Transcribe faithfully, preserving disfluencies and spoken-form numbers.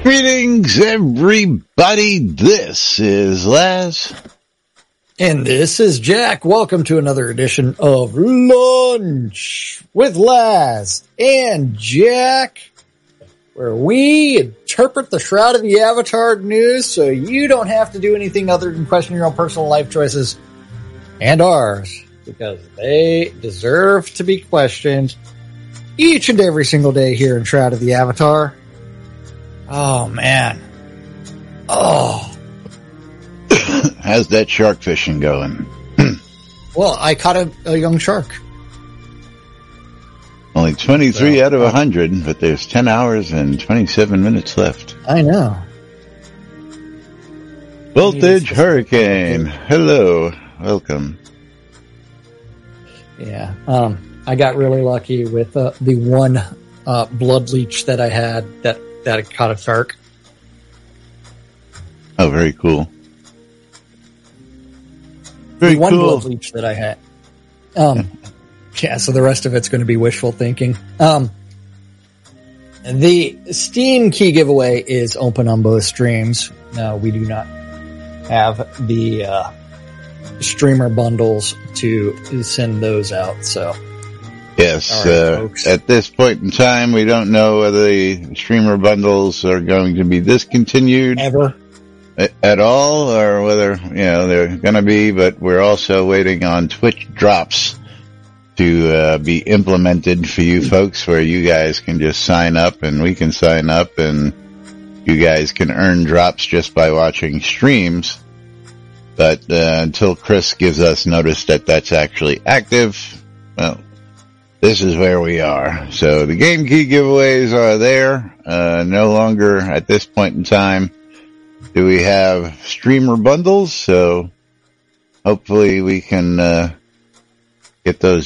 Greetings, everybody. This is Laz. And this is Jack. Welcome to another edition of Lunch with Laz and Jack, where we interpret the Shroud of the Avatar news so you don't have to do anything other than question your own personal life choices and ours, because they deserve to be questioned each and every single day here in Shroud of the Avatar. Oh, man. Oh. How's that shark fishing going? Well, I caught a, a young shark. Only twenty-three so, out of one hundred, but there's ten hours and twenty-seven minutes left. I know. Voltage Hurricane. Hello. Welcome. Yeah. Um, I got really lucky with uh, the one uh, blood leech that I had that, that I caught a shark. Oh, very cool. Very the one cool. blood leech that I had. Um, yeah, so the rest of it's going to be wishful thinking. Um, the Steam key giveaway is open on both streams. No, we do not have the uh, streamer bundles to send those out. So, yes, right, uh, at this point in time, we don't know whether the streamer bundles are going to be discontinued ever. At all, or whether, you know, they're going to be, but we're also waiting on Twitch drops to uh, be implemented for you folks, where you guys can just sign up and we can sign up and you guys can earn drops just by watching streams. But uh, until Chris gives us notice that that's actually active, well, this is where we are. So the game key giveaways are there, uh, no longer at this point in time do we have streamer bundles, so hopefully we can uh, get those